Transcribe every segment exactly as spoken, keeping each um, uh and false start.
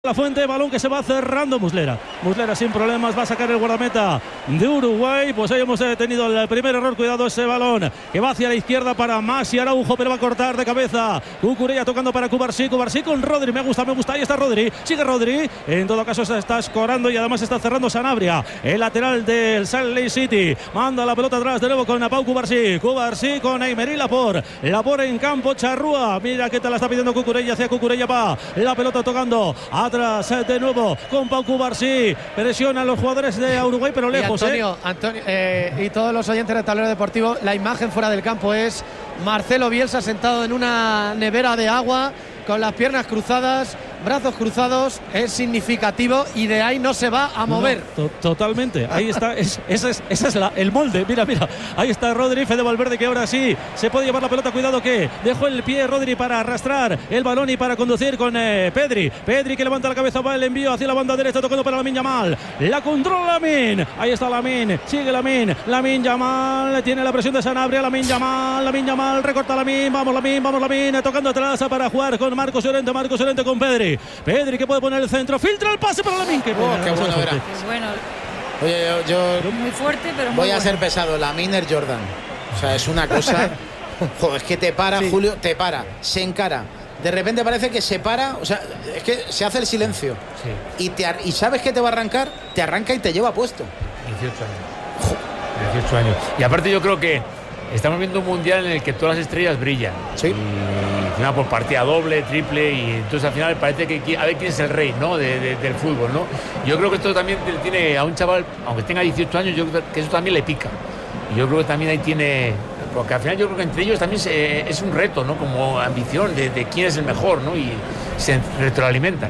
La Fuente, balón que se va cerrando. Muslera, Muslera sin problemas va a sacar el guardameta de Uruguay. Pues ahí hemos tenido el primer error. Cuidado ese balón que va hacia la izquierda para Maxi Araujo, pero va a cortar de cabeza. Cucurella tocando para Cubarsí, Cubarsí con Rodri, me gusta, me gusta, ahí está Rodri, sigue Rodri, en todo caso se está escorando y además está cerrando Sanabria, el lateral del Salt Lake City, manda la pelota atrás de nuevo con Pau Cubarsí, Cubarsí con Emery Laporte, Laporte en campo, Charrúa, mira qué tal la está pidiendo Cucurella, hacia Cucurella va, la pelota tocando atrás de nuevo con Pau Cubarsí, presiona a los jugadores de Uruguay pero lejos. Y Antonio, eh. Antonio eh, y todos los oyentes del Tablero Deportivo, la imagen fuera del campo es Marcelo Bielsa sentado en una nevera de agua con las piernas cruzadas, brazos cruzados, es significativo y de ahí no se va a mover. No, to totalmente, ahí está, es, ese es, ese es la, el molde, mira, mira, ahí está Rodri, Fede Valverde que ahora sí se puede llevar la pelota, cuidado que dejó el pie Rodri para arrastrar el balón y para conducir con eh, Pedri, Pedri que levanta la cabeza, va el envío hacia la banda derecha, tocando para Lamine Yamal, la controla Lamine, ahí está Lamine, sigue Lamine, Lamine Yamal, tiene la presión de Sanabria, Lamine Yamal, Lamine Yamal, recorta Lamine, vamos Lamine, vamos Lamine, tocando atrás para jugar con Marcos Llorente, Marcos Llorente con Pedri, Pedri que puede poner el centro, filtra el pase para Lamine. Qué, oh, qué bueno era. Qué bueno. Oye, yo, yo muy fuerte, pero muy voy a bueno. ser pesado. Lamine es Jordan. O sea, es una cosa. Joder, es que te para, sí. Julio, te para, se encara. De repente parece que se para, o sea, es que se hace el silencio. Sí. Y, te, y sabes que te va a arrancar, te arranca y te lleva puesto. dieciocho años. dieciocho años. Y aparte yo creo que estamos viendo un mundial en el que todas las estrellas brillan. Sí. Y al final por partida doble, triple, y entonces al final parece que a ver quién es el rey, ¿no? De, de, del fútbol, ¿no? Yo creo que esto también tiene a un chaval, aunque tenga dieciocho años, yo creo que eso también le pica. Y yo creo que también ahí tiene, porque al final yo creo que entre ellos también se, es un reto, ¿no? Como ambición de, de quién es el mejor, ¿no? Y se retroalimentan.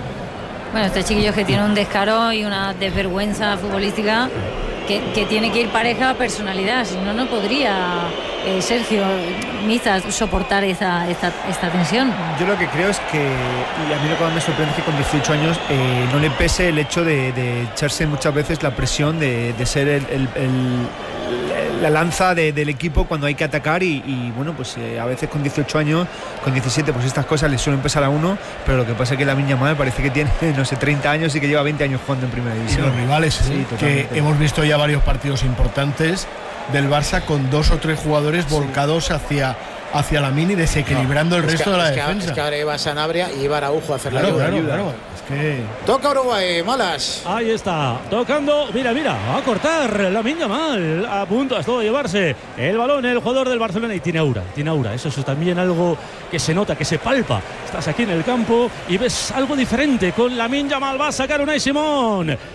Bueno, este chiquillo que tiene un descaro y una desvergüenza futbolística. Que, que tiene que ir pareja a personalidad, si no, no podría eh, Sergio Miza soportar esa, esta, esta tensión. Yo lo que creo es que, y a mí lo que más me sorprende es que con dieciocho años eh, no le pese el hecho de, de echarse muchas veces la presión de, de ser el, el, el, la lanza de, del equipo cuando hay que atacar y, y bueno, pues eh, a veces con dieciocho años, con diecisiete, pues estas cosas le suelen pesar a uno, pero lo que pasa es que Lamine Yamal parece que tiene, no sé, treinta años y que lleva veinte años jugando en primera división. Y los rivales, sí, que hemos visto ya varios partidos importantes del Barça con dos o tres jugadores sí. volcados hacia, hacia Lamine y desequilibrando no, el resto que, de la es defensa. Que, es que ahora iba Sanabria y iba Araujo a hacer claro, la ayuda. Claro, claro. Es que... Toca Uruguay, Malas. Ahí está, tocando, mira, mira, va a cortar Lamine Yamal, a punto de llevarse el balón el jugador del Barcelona y tiene aura, tiene aura, eso es también algo que se nota, que se palpa. Estás aquí en el campo y ves algo diferente con Lamine Yamal, va a sacar Unai Simón en,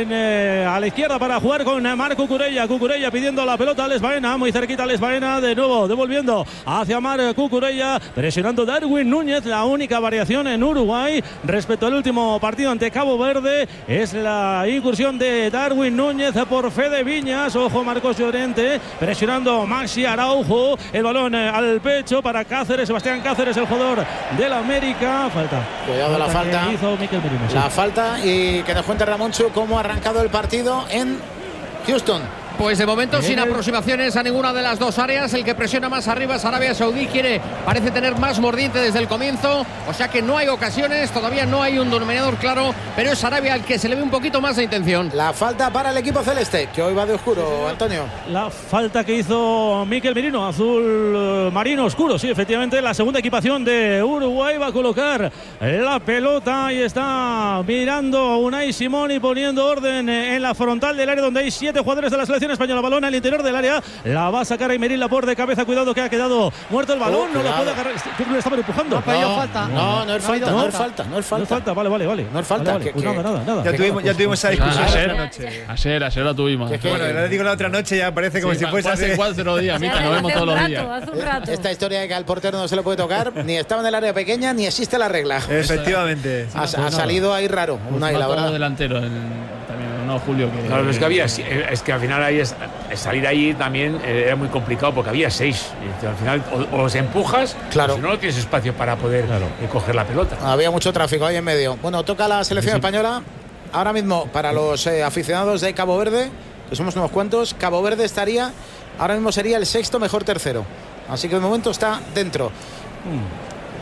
eh, a la izquierda para jugar con Marc Cucurella, Cucurella pidiendo la pelota a Alex Baena, muy cerquita a Alex Baena, de nuevo devolviendo hacia Marc Cucurella, presionando Darwin Núñez, la única variación en Uruguay respecto al último partido ante Cabo Verde es la incursión de Darwin Núñez por Fede Viñas, ojo Marcos Llorente, presionando Maxi Araujo, el balón eh, al pecho para Cáceres, Sebastián Cáceres, el jugador del América, falta. Cuidado la falta, hizo Mikel Merino, sí. La falta y que nos cuente Ramoncho cómo ha arrancado el partido en Houston. Pues de momento sin aproximaciones a ninguna de las dos áreas. El que presiona más arriba es Arabia Saudí, quiere, parece tener más mordiente desde el comienzo, o sea que no hay ocasiones, todavía no hay un denominador claro, pero es Arabia al que se le ve un poquito más de intención. La falta para el equipo celeste, que hoy va de oscuro, Antonio. La falta que hizo Mikel Merino, azul marino oscuro, sí, efectivamente, la segunda equipación de Uruguay va a colocar la pelota y está mirando Unai Simón y poniendo orden en la frontal del área donde hay siete jugadores de la selección española, balón al interior del área, la va a sacar Emery Laporte de cabeza, cuidado que ha quedado muerto el balón, oh, no lo puede agarrar, creo que le estaban empujando. No, no, falta. No, no es falta, no es falta, no es falta. No es falta, vale, vale, vale. No es falta. Vale, vale. Pues nada, nada, nada. Ya tuvimos, ya tuvimos esa discusión ayer, la noche. Ayer, ayer la tuvimos. Que, que, bueno, le digo la otra noche ya parece como sí, si fuese hace cuatro días, Mica, nos vemos todos los días. Esta historia de que al portero no se le puede tocar, ni estaba en el área pequeña, ni existe la regla. Efectivamente. Ha, ha salido ahí raro. Una y la verdad. delantero en, también, no Julio. Que, claro, es que había, es que al final ahí es, salir ahí también era muy complicado porque había seis. Y al final o, o los empujas, claro. O si no, no tienes espacio para poder claro. coger la pelota. Había mucho tráfico ahí en medio. Bueno, toca la selección sí, sí. española. Ahora mismo, para los eh, aficionados de Cabo Verde, que somos unos cuantos, Cabo Verde estaría, ahora mismo sería el sexto mejor tercero. Así que de momento está dentro. Mm.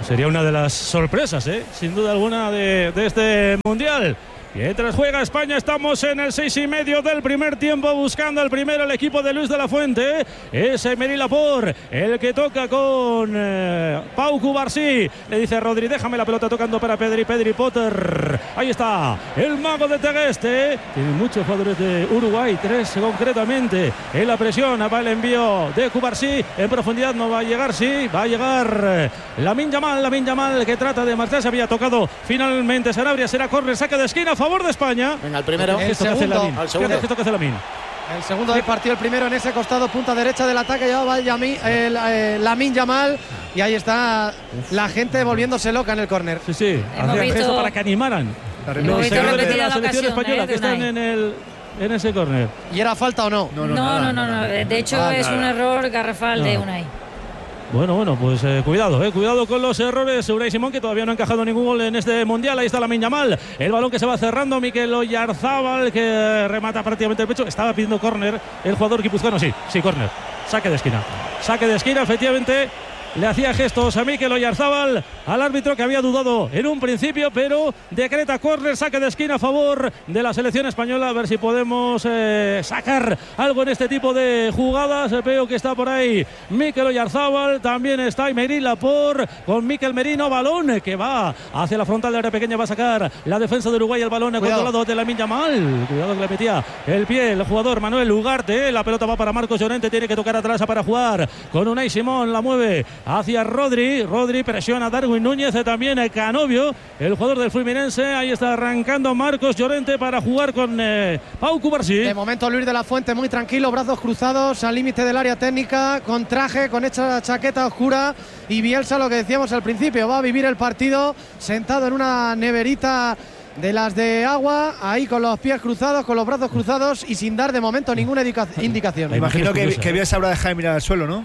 Sería una de las sorpresas, ¿eh? Sin duda alguna, de, de este Mundial. Mientras juega España, estamos en el seis y medio del primer tiempo, buscando el primero el equipo de Luis de la Fuente. Es Emery Laporte el que toca con eh, Pau Cubarsí. Le dice Rodri, déjame la pelota, tocando para Pedri, Pedri Potter. Ahí está, el mago de Tegueste. Tiene muchos jugadores de Uruguay, tres concretamente. En la presión va el envío de Cubarsí. En profundidad no va a llegar, sí, va a llegar Lamine Yamal, Lamine Yamal que trata de marcharse. Había tocado finalmente Sanabria, será córner, saque de esquina, favor de España. Venga, el primero. El segundo. Al segundo. ¿Qué que hace Lamine? El segundo del partido, el primero en ese costado, punta derecha del ataque, llevaba Yami, el, eh, Lamine Yamal. Y ahí está la gente volviéndose loca en el córner. Sí, sí. Hemos Hacían visto- gesto para que animaran. Hemos visto seguidores de repetida la la selección ocasión, española eh, que de están Unai. en el en ese córner. ¿Y era falta o no? No, no, no, no. De hecho, Ah, es nada. un error garrafal de No. Unai. Bueno, bueno, pues eh, cuidado, eh, cuidado con los errores. Unai Simón, que todavía no ha encajado ningún gol en este Mundial. Ahí está Lamine Yamal. El balón que se va cerrando. Mikel Oyarzábal, que eh, remata prácticamente el pecho. Estaba pidiendo córner el jugador guipuzcoano. Sí, sí, córner. Saque de esquina. Saque de esquina, efectivamente. Le hacía gestos a Mikel Oyarzábal, al árbitro, que había dudado en un principio, pero decreta córner, saque de esquina a favor de la selección española. A ver si podemos eh, sacar algo en este tipo de jugadas. Veo que está por ahí Mikel Oyarzábal, también está Emery Laporte con Mikel Merino. Balón que va hacia la frontal de área pequeña, va a sacar la defensa de Uruguay. El balón Cuidado. controlado de Lamine Yamal. Cuidado que le metía el pie el jugador Manuel Ugarte. La pelota va para Marcos Llorente, tiene que tocar atrás para jugar con Unai Simón. La mueve hacia Rodri. Rodri presiona a Darwin Núñez, también el Canovio, el jugador del Fluminense. Ahí está arrancando Marcos Llorente para jugar con eh, Pau Cubarsí. De momento Luis de la Fuente muy tranquilo, brazos cruzados al límite del área técnica, con traje, con esta chaqueta oscura. Y Bielsa, lo que decíamos al principio, va a vivir el partido sentado en una neverita de las de agua, ahí con los pies cruzados, con los brazos cruzados y sin dar de momento ninguna indica- indicación. La imagen Imagino es que, curiosa, que ¿eh? Bielsa habrá dejado de mirar al suelo, ¿no?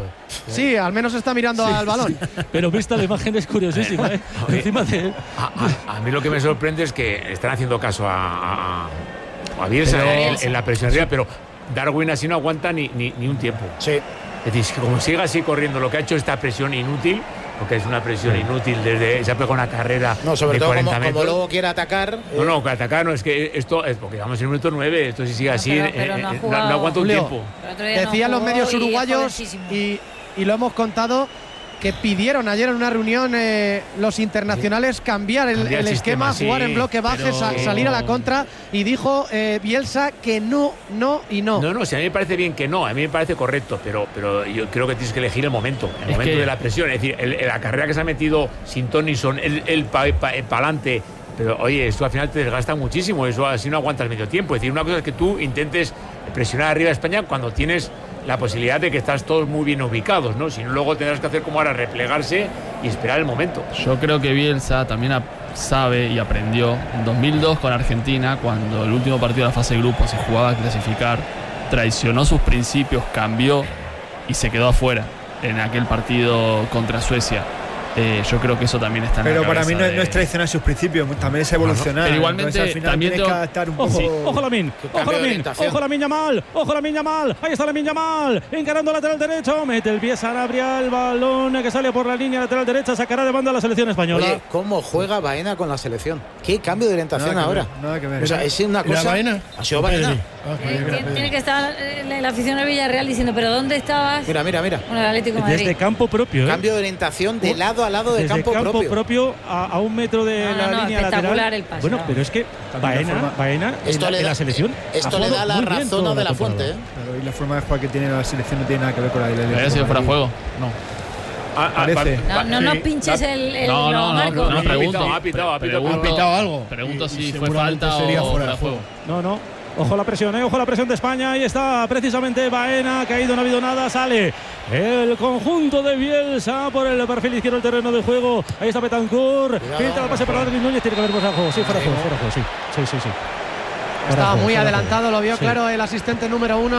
Sí, al menos está mirando al balón. Pero vista la imagen es curiosísima, ¿eh? Encima de... A, a- a mí lo que me sorprende es que están haciendo caso a, a, a Bielsa Pero- en, en la presión arriba, pero Darwin así no aguanta ni, ni, ni un tiempo. Sí. Es decir, es que como siga así corriendo, lo que ha hecho esta presión inútil, porque es una presión inútil desde se ha pegado una carrera No, sobre de todo como, cuarenta como metros. luego quiere atacar. eh, No, no, que atacar no, es que esto es porque vamos en el minuto nueve, esto si sigue No, así, pero- eh, pero eh, no ha no, jugado. no aguanta un Julio. tiempo. El otro día no Decían los jugó medios y es uruguayos jovencísimo. y, y lo hemos contado, que pidieron ayer en una reunión eh, los internacionales cambiar el, Cambiar el el esquema, sistema, jugar sí, en bloque baje, pero- sa- salir a la contra, y dijo eh, Bielsa que no, no y no. No, no, si a mí me parece bien que no, a mí me parece correcto, pero, pero yo creo que tienes que elegir el momento, el Es momento que- de la presión. Es decir, el- el- la carrera que se ha metido sin Tonison, el, el pa- pa- el pa'lante, pero oye, esto al final te desgasta muchísimo, eso así no aguantas medio tiempo. Es decir, una cosa es que tú intentes presionar arriba a España cuando tienes la posibilidad de que estás todos muy bien ubicados, ¿no? Si no, luego tendrás que hacer como ahora, replegarse y esperar el momento. Yo creo que Bielsa también ap- sabe y aprendió en dos mil dos con Argentina, cuando el último partido de la fase de grupos se jugaba a clasificar, traicionó sus principios, cambió y se quedó afuera en aquel partido contra Suecia. Eh, yo creo que eso también está en Pero la para cabeza mí no, de- no es traicionar sus principios, también es evolucionar. Pero igualmente, Entonces, al final también tienes tengo- que adaptar un Ojo, poco. ojo Lamine, Qué ojo cambio de Lamine, orientación. ojo Lamine Yamal, ojo Lamine Yamal, ahí está Lamine Yamal, encarando lateral derecho, mete el pie Sanabria, el balón que sale por la línea lateral derecha, sacará de banda a la selección española. Oye, ¿cómo juega Baena con la selección? ¿Qué cambio de orientación Nada que ahora? ver, nada que ver. O sea, es una ¿Era cosa. Baena? Ha sido Baena. Pedri. Ah, Eh, creía que era tiene, Pedri. tiene que estar eh, la, la afición del Villarreal diciendo, ¿pero dónde estabas? Mira, mira, mira. Bueno, el Atlético de Madrid. Desde campo propio, ¿eh? Cambio de orientación de lado a lado de Desde campo, propio. a, a un metro de No, no, la no, línea espectacular lateral. el pase, Bueno, no. pero es que También la Baena, forma- Baena Esto en, le la, en da- la selección. Esto ha le da jugado la muy bien razón toda a De la temporada. Fuente, ¿eh? Claro, y la forma de jugar que tiene la selección no tiene nada que ver con la del ¿Le había sido fuera de juego? No. Ah, ah, Parece. va- va- No, no, no sí. pinches el, el No, no, no, Marco. no, no, Ha pregunto. pitado, ha pitado, ha pitado. Pregunto- ¿Ha pitado algo? Pregunto Y- si y fue seguramente falta sería o fuera de juego. No, no. Ojo la presión, ¿eh? Ojo la presión de España. Ahí está precisamente Baena, caído, no ha habido nada. Sale el conjunto de Bielsa por el perfil izquierdo del terreno de juego. Ahí está Betancourt. Filtra el pase para Darwin Núñez. Tiene que haber fuera de juego. Sí, fuera de juego, fuera de juego, sí. Sí, sí, sí. Fuera de Estaba juego, muy fuera de adelantado, juego. lo vio Sí. claro el asistente número uno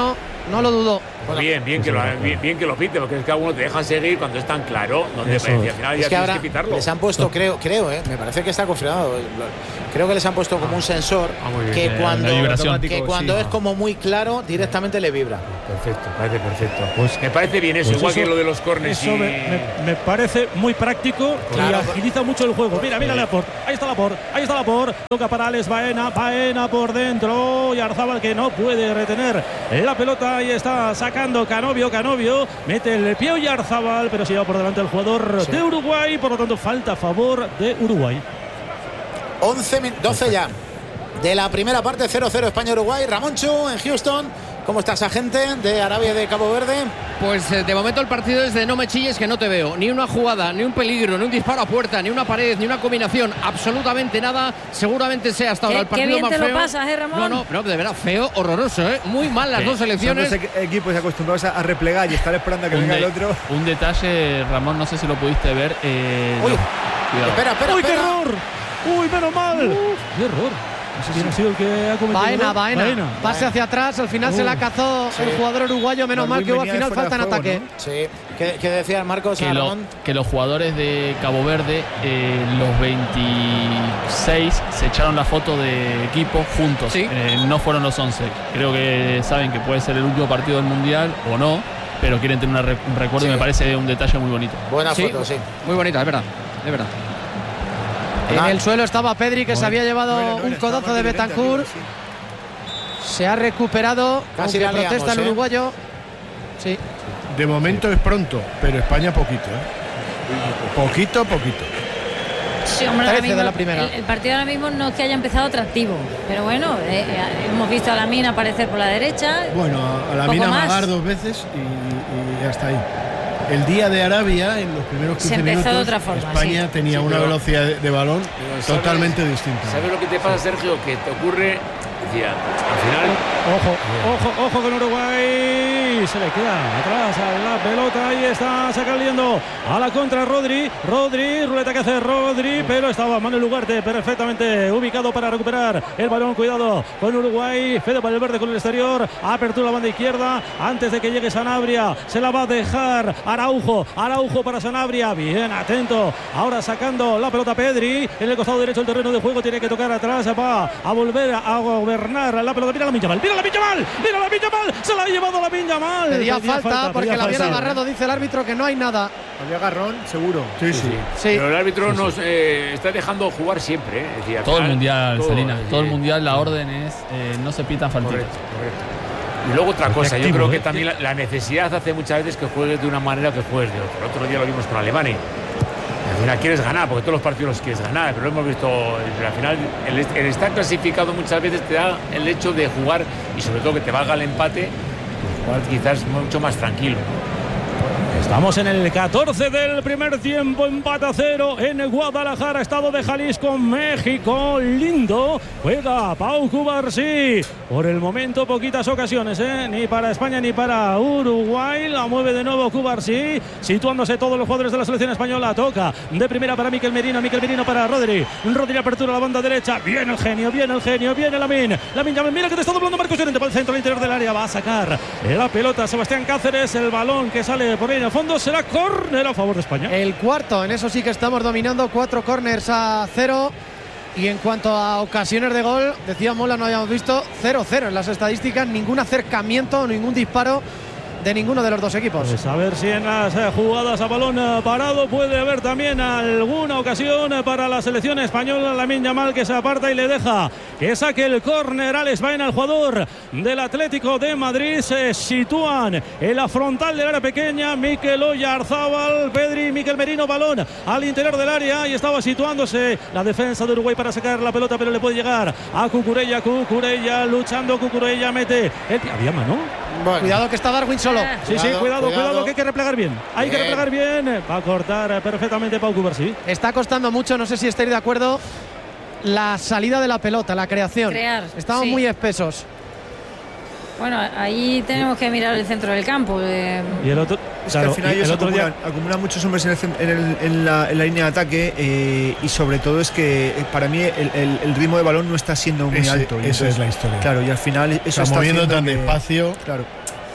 no lo dudó. Pues bien, bien que, lo, bien, bien que lo pite, porque es que algunos te dejan seguir cuando es tan claro, donde Eso. al final Es ya que ahora tienes que pitarlo. les han puesto, creo, creo, eh, me parece que está confirmado. Creo que les han puesto como un sensor Ah, muy bien. que Eh, cuando, la vibración. que cuando Sí. es como muy claro, directamente le vibra. Perfecto, parece perfecto. Pues me parece bien eso, Pues igual eso- que lo de los corners. Eso y... me, me- me parece muy práctico Claro. y agiliza mucho el juego. Mira, mira Laporte. Ahí está Laporte. Ahí está Laporte. Toca para Alex Baena. Baena por dentro. Y Arzábal que no puede retener la pelota. Ahí está sacando Canovio. Canovio mete el pie y Arzábal, pero se lleva por delante el jugador Sí. de Uruguay. Por lo tanto, falta a favor de Uruguay. once, doce ya. De la primera parte, cero cero España-Uruguay. Ramoncho en Houston. ¿Cómo estás, agente de Arabia de Cabo Verde? Pues eh, de momento el partido es de no me chilles que no te veo. Ni una jugada, ni un peligro, ni un disparo a puerta, ni una pared, ni una combinación. Absolutamente nada. Seguramente sea hasta ahora Qué- el partido qué bien más te lo feo. pasas, ¿eh, Ramón? No, no, no, de verdad, feo, horroroso, ¿eh? Muy mal las Sí. dos selecciones. Son dos equ- equipos acostumbrados a, a replegar y estar esperando a que Un, venga de- el otro. un detalle, Ramón, no sé si lo pudiste ver. eh, Uy, los- cuidado. espera, espera, ¡Uy, qué espera. error! ¡Uy, menos mal! ¡Qué error! No sé quién ha sido el que ha cometido. Baena, el error. Baena. Pase hacia atrás. Al final se la cazó sí. el jugador uruguayo. Menos mal Darwin que hubo al venía de final fuera falta en de juego, ataque. ¿no? Sí. ¿Qué, qué decía Marcos que, a lo- Ramón? que los jugadores de Cabo Verde, eh, los veintiséis, se echaron la foto de equipo juntos. Sí. Eh, no fueron los once. Creo que saben que puede ser el último partido del Mundial o no, pero quieren tener una re- un recuerdo Sí. y me parece un detalle muy bonito. Buena Sí. foto, sí. Muy bonita, es verdad, es verdad. En el suelo estaba Pedri, que se había llevado No era, no era, un estaba codazo de prácticamente Betancourt. arriba, sí. Se ha recuperado. Casi Aunque la liamos, protesta el ¿eh? uruguayo. Sí. De momento es pronto, pero España poquito, ¿eh? Poquito, poquito. Sí, hombre, ahora trece de mismo la primera. El, el partido ahora mismo no es que haya empezado atractivo, pero bueno, eh, eh, hemos visto a Lamine aparecer por la derecha. Bueno, a, a la Poco mina más. amagar dos veces y, y hasta ahí. El día de Arabia, en los primeros Se quince empezó de minutos, otra forma, España sí. tenía Sí, una pero- velocidad de, de balón Pero ¿sabes- totalmente distinta. ¿Sabes lo que te pasa, Sergio? Que te ocurre, decía, al final. Ojo, ojo, ojo con Uruguay. Se le queda atrás a la pelota. Ahí está sacando a la contra Rodri. Rodri, ruleta que hace Rodri, pero estaba Manuel Ugarte perfectamente ubicado para recuperar el balón. Cuidado con Uruguay. Fede Valverde con el exterior. Apertura la banda izquierda. Antes de que llegue Sanabria, se la va a dejar Araujo. Araujo para Sanabria. Bien, atento. Ahora sacando la pelota Pedri. En el costado derecho del terreno de juego. Tiene que tocar atrás. Va a volver a gobernar la pelota. Mira la pincha mal. Mira la pincha mal. Mira la pincha mal. Se la ha llevado la pincha mal. Pedía falta porque pedía la habían falta. agarrado. Dice el árbitro que no hay nada. Había agarrón, seguro. Sí, sí. Sí. Pero el árbitro nos eh, está dejando jugar siempre. ¿eh? Es decir, al Todo el final, mundial, todo, Salina, es todo el decir, mundial, la orden es eh, no se pitan faltitas. Correcto, correcto. Y luego otra cosa, yo activo, creo que ¿eh? también la, la necesidad hace muchas veces que juegues de una manera o que juegues de otra. El otro día lo vimos con Alemania. Al final quieres ganar, porque todos los partidos los quieres ganar, pero lo hemos visto, al final el, el estar clasificado muchas veces te da el hecho de jugar y sobre todo que te valga el empate, pues jugar quizás mucho más tranquilo. Estamos en el catorce del primer tiempo, empate a cero en Guadalajara, estado de Jalisco, México. Lindo, juega Pau Cubarsí. Por el momento poquitas ocasiones, ¿eh? Ni para España ni para Uruguay. La mueve de nuevo Cubarsí, situándose todos los jugadores de la selección española. Toca de primera para Miquel Merino, Miquel Merino para Rodri. Rodri apertura a la banda derecha. Viene el genio, viene el genio, viene Lamine. Lamine, mira que te está doblando Marcos Llorente para el centro, al interior del área. Va a sacar la pelota Sebastián Cáceres. El balón que sale por ahí en el fondo será córner a favor de España. El cuarto, en eso sí que estamos dominando. Cuatro corners a cero. Y en cuanto a ocasiones de gol, decía Mola, no habíamos visto cero cero en las estadísticas. Ningún acercamiento, ningún disparo de ninguno de los dos equipos. Pues a ver si en las eh, jugadas a balón eh, parado puede haber también alguna ocasión eh, para la selección española. Lamine Yamal que se aparta y le deja que saque el córner. Alex Baena, el jugador del Atlético de Madrid. Se sitúan en la frontal del área pequeña. Mikel Oyarzábal, Pedri, Miquel Merino, balón al interior del área y estaba situándose la defensa de Uruguay para sacar la pelota, pero le puede llegar a Cucurella. Cucurella luchando, Cucurella mete el... Había mano. Bueno, Cuidado que está Darwin solo. Sí, Cuidado, sí, cuidado, cuidado, cuidado, que hay que replegar bien. Hay Bien. que replegar bien. Va a cortar perfectamente Pau Cubarsí. Está costando mucho, no sé si estáis de acuerdo, la salida de la pelota, la creación. Crear, Estamos sí. muy espesos. Bueno, ahí tenemos que mirar el centro del campo. eh. Y el otro, Es claro, que al final y ellos el otro acumulan, día. acumulan muchos hombres en, el cen- en el- en la, en la línea de ataque eh, y sobre todo es que eh, para mí el, el- el ritmo de balón no está siendo muy Ese- alto. y esa entonces, es la historia. Claro, y al final eso Está está moviendo haciendo tan que- despacio. Claro.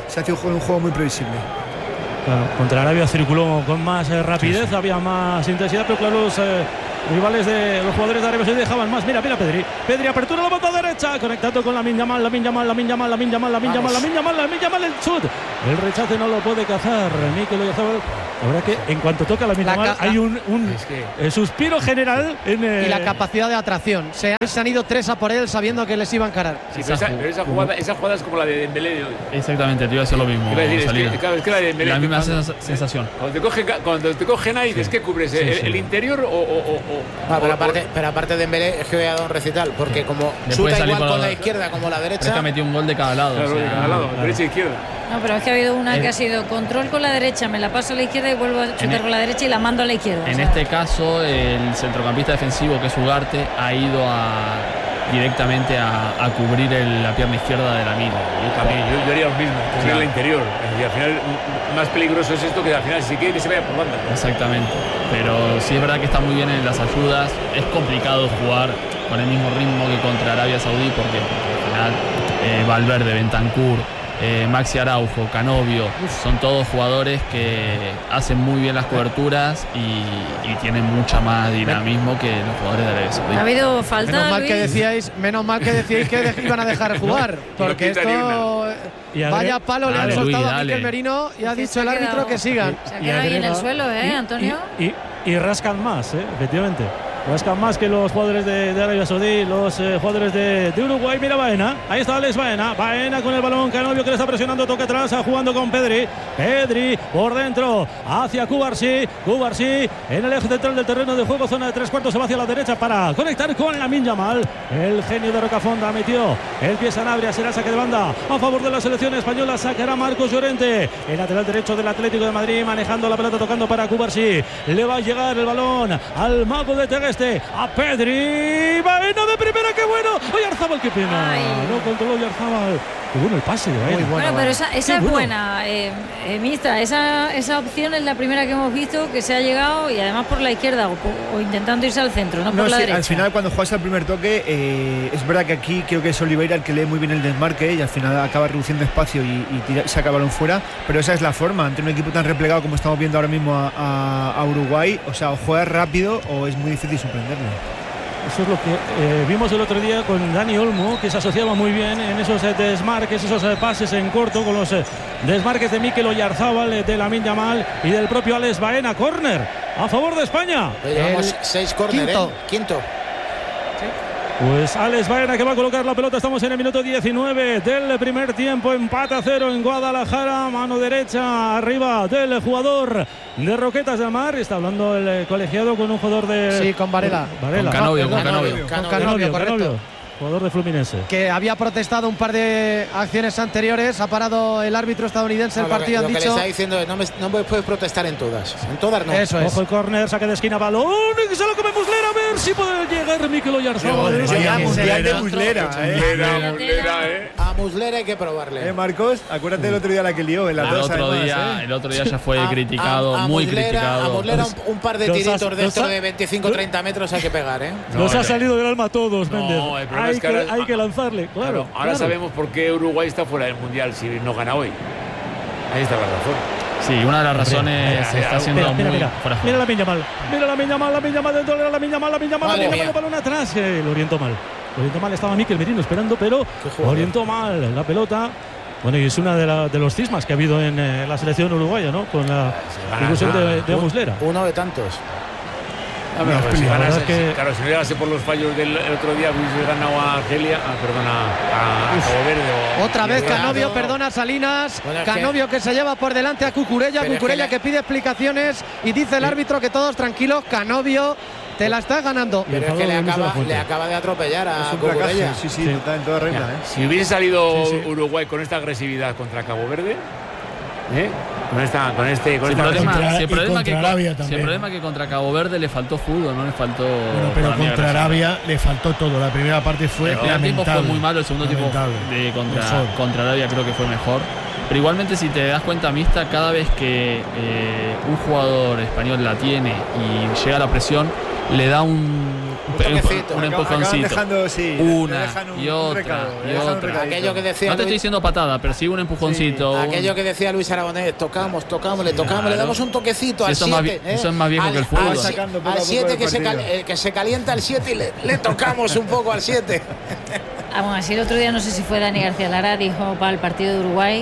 se hace un juego, un juego muy previsible. Claro, contra Arabia circuló con más eh, rapidez, sí, sí. había más intensidad, pero claro, los eh, rivales de los jugadores de Arabia Saudí dejaban más. Mira, mira Pedri. Pedri apertura la banda derecha, conectando con Lamine Yamal, Lamine Yamal, Lamine Yamal, Lamine Yamal, Lamine Yamal, Lamine Yamal, Lamine Yamal, el chut. El rechace no lo puede cazar Mikel Oyarzabal. La verdad que en cuanto toca Lamine Yamal hay un, un es que... eh, suspiro general en eh... y la capacidad de atracción. Se han, se han ido tres a por él sabiendo que les iba a encarar. Sí, pero esa, pero esa, jugada, esa jugada es como la de Dembélé de hoy. Exactamente, te iba a decir lo mismo. Decir, es que, claro, es que la de Dembélé, la misma cuando, sensación. Cuando te cogen, cuando te cogen ahí, ¿es que cubres sí, el, sí. el interior o, o, o, o ah, pero, aparte, pero aparte de Dembélé es que voy a dar un recital porque como chuta igual con la, la izquierda como la derecha. Es que ha metido un gol de cada lado. Claro, o sea, de cada lado, claro. derecha e izquierda. No, pero es que ha habido una eh. que ha sido control con la derecha, me la paso a la izquierda y vuelvo a chutar con la derecha y la mando a la izquierda. En o sea. este caso, el centrocampista defensivo, que es Ugarte, ha ido a, directamente a, a cubrir el, la pierna izquierda de Lamine. Yo también, yo, yo haría lo mismo, cubrir el interior. Y al final, más peligroso es esto que al final, si quiere que se vaya por banda. Exactamente. Pero sí es verdad que está muy bien en las ayudas. Es complicado jugar con el mismo ritmo que contra Arabia Saudí, porque, porque al final eh, Valverde, Bentancur, Eh, Maxi Araujo, Canovio, son todos jugadores que hacen muy bien las coberturas y, y tienen mucha más dinamismo que los jugadores de Arabia Saudí. ¿Ha habido falta? Menos mal Luis? que decíais, menos mal que decíais que iban a dejar jugar, porque esto vaya palo le han soltado a Mikel Merino y ha dicho el árbitro que sigan. Se ha quedado ahí en el suelo, ¿eh, Antonio? Y, y, y rascan más, ¿eh? Efectivamente. Rascan más que los jugadores de, de Arabia Saudí, los eh, jugadores de, de Uruguay. Mira Baena, ahí está Alex Baena. Baena con el balón, Canovio que le está presionando, toque atrás, jugando con Pedri. Pedri por dentro, hacia Cubarsí. Cubarsí en el eje central del terreno de juego, zona de tres cuartos, se va hacia la derecha para conectar con Lamine Yamal. El genio de Rocafonda metió el pie Sanabria, será saque de banda a favor de la selección española. Sacará Marcos Llorente, el lateral derecho del Atlético de Madrid, manejando la pelota, tocando para Cubarsí. Le va a llegar el balón al mago de Tegueste, a Pedri. Baena de primera, qué bueno. Oyarzabal, qué pena. Ay. No controló Oyarzabal. Qué bueno el pase de Baena. Muy bueno, bueno, pero esa, esa es bueno. buena, eh, eh, Mista. Esa, esa opción es la primera que hemos visto que se ha llegado y además por la izquierda o, o intentando irse al centro, no, no por la sí, derecha. Al final, cuando juegas al primer toque, eh, es verdad que aquí creo que es Oliveira el que lee muy bien el desmarque y al final acaba reduciendo espacio y, y tira, saca el balón fuera. Pero esa es la forma ante un equipo tan replegado como estamos viendo ahora mismo a, a, a Uruguay. O sea, o juegas rápido o es muy difícil sorprenderlo. Eso es lo que eh, vimos el otro día con Dani Olmo, que se asociaba muy bien en esos eh, desmarques, esos eh, pases en corto, con los eh, desmarques de Mikel Oyarzabal, eh, de Lamine Yamal y del propio Alex Baena. Córner a favor de España. Llevamos seis córner, quinto. ¿eh? Quinto. Pues Alex Baena que va a colocar la pelota. Estamos en el minuto diecinueve del primer tiempo. Empate a cero en Guadalajara. Mano derecha arriba del jugador de Roquetas de Mar. Está hablando el colegiado con un jugador de... Sí, con Varela. Varela. Con Canovio, con Canovio. Canovio. Con Canovio, correcto. Canovio. Jugador de Fluminense. Que había protestado un par de acciones anteriores. Ha parado el árbitro estadounidense no, el partido. Lo que, han lo dicho... que le está diciendo es no, me, no me puedes protestar en todas. En todas no. Eso es. Ojo el córner, saque de esquina, balón. Y se lo come Muslera. A ver si puede llegar Mikel Oyarzabal. Vaya mundial de Muslera. ¿eh? A Muslera hay que probarle. Eh, Marcos, acuérdate del otro día la que lió. En la el, dos, otro además, día, ¿eh? el otro día ya fue a, criticado, a, a muy Muslera, criticado. A Muslera un, un par de los tiritos has, de estos has, de veinticinco treinta metros hay que pegar, ¿eh? Nos no, ha salido del alma a todos, no, Méndez. Hay, es que que, ahora, hay que lanzarle. Claro, claro, ahora claro. sabemos por qué Uruguay está fuera del Mundial si no gana hoy. Ahí está la razón. Sí, una de las razones se está haciendo mira, mira, muy mira, fuera. Mira la Lamine Yamal. Mira la Lamine Yamal, la Lamine Yamal dentro, la Lamine Yamal, la Lamine Yamal, la Lamine Yamal, balón atrás. Eh, lo orientó mal. Lo orientó mal, estaba Mikel Merino esperando, pero lo orientó mal la pelota. Bueno, y es una de, la, de los cismas que ha habido en eh, la selección uruguaya, ¿no? Con la inclusión de, de Muslera. Uno de tantos. Ah, pero, pues, si ganase, que... si, claro, si no llegase por los fallos del otro día, hubiese ganado a Argelia, ah, perdona, a, a Cabo Verde. O, Otra vez Canovio, perdona Salinas. Bueno, Canovio que... que se lleva por delante a Cucurella. Pero Cucurella es que, le... que pide explicaciones y dice el árbitro que todos tranquilos. Canovio, te la estás ganando. Pero es que le acaba, le acaba de atropellar a Cucurella. Sí, sí, sí, está en toda regla. Ya, ¿eh? Si hubiese salido sí, sí. Uruguay con esta agresividad contra Cabo Verde, ¿eh? Con esta, con este, con si esta el problema, contra, si el problema que Arabia si el problema que contra Cabo Verde le faltó fútbol, no le faltó. Bueno, pero contra Arabia le faltó todo. La primera parte fue el primer tiempo fue muy malo, el segundo tiempo de contra, contra Arabia creo que fue mejor. Pero igualmente, si te das cuenta, Mista, cada vez que eh, un jugador español la tiene y llega a la presión, le da un toquecito. Un empujoncito. Dejando, sí, una un, y otra recado, y otra. Aquello que decía No te Luis, estoy diciendo patada, pero sí un empujoncito. sí, un... aquello que decía Luis Aragonés, tocamos, tocamos, le tocamos, Claro. le damos un toquecito Sí, al eso es más siete. vi- eso es más viejo al, que el fútbol. Al siete que, se cal, eh, que se calienta el siete y le, le tocamos un poco al siete. Aún así, el otro día, no sé si fue Dani García Lara, dijo para el partido de Uruguay,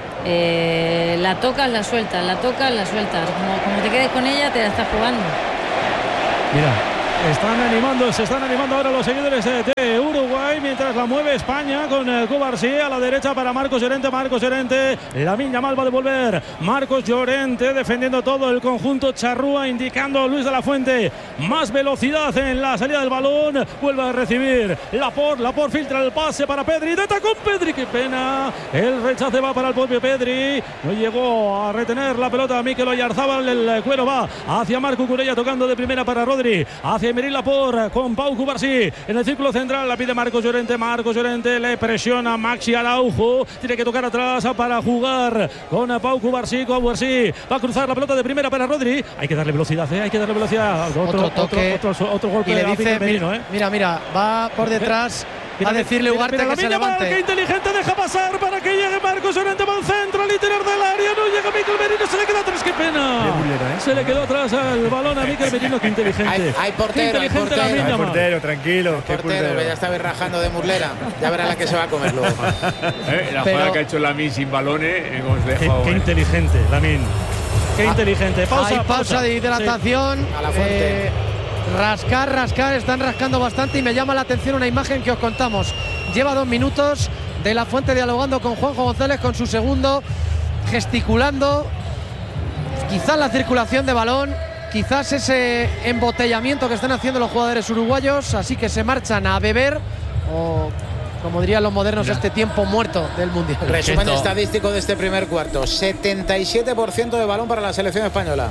eh, la tocas, la sueltas, la tocas, la sueltas. Como, como te quedes con ella, te la estás jugando. Mira, están animando, se están animando ahora los seguidores de, de Uruguay mientras la mueve España con eh, Cubarsí a la derecha para Marcos Llorente. Marcos Llorente, Lamine Yamal va a devolver. Marcos Llorente defendiendo todo el conjunto charrúa, indicando Luis de la Fuente más velocidad en la salida del balón. Vuelve a recibir Laporte, Laporte filtra el pase para Pedri, de tacón Pedri, qué pena. El rechace va para el propio Pedri, no llegó a retener la pelota Mikel Oyarzábal. El cuero va hacia Marco Curella tocando de primera para Rodri, hacia Emery Laporte con Pau Cubarsí en el círculo central, la pide Marcos Llorente. Marcos Llorente le presiona Maxi Araujo, tiene que tocar atrás para jugar con Pau Cubarsí. Cubarsí va a cruzar la pelota de primera para Rodri, hay que darle velocidad, ¿eh? hay que darle velocidad. Otro, Otro toque. otro, otro, otro golpe Y le a dice, Miguel Merino, mira, ¿eh? mira, mira, va por detrás Mira, a decirle mira, Ugarte mira, que se Lamine Yamal, levante. qué inteligente, deja pasar para que llegue Marcos Llorente, va al centro, al interior del área, no llega Mikel Merino, se le queda atrás, qué pena. Muslera, ¿eh? Se le quedó atrás al balón a Mikel Merino, qué inteligente. Hay, hay portero, Qué hay inteligente portero. Lamine Hay Yamal. portero, tranquilo. qué Portero, portero. que ya estaba rajando de Muslera. Ya verá la que se va a comer luego. Eh, la Pero- jugada que ha hecho Lamine sin balones, hemos Qué, dejado. qué eh. inteligente, Lamine. Qué inteligente. Pausa, Hay pausa de hidratación. Sí. A la fuente. Eh, rascar, rascar, están rascando bastante y me llama la atención una imagen que os contamos. Lleva dos minutos de la Fuente dialogando con Juanjo González con su segundo, gesticulando. Quizás la circulación de balón, quizás ese embotellamiento que están haciendo los jugadores uruguayos, así que se marchan a beber o, como dirían los modernos, Mira. este tiempo muerto del Mundial. Resumen Esto- estadístico de este primer cuarto: setenta y siete por ciento de balón para la selección española.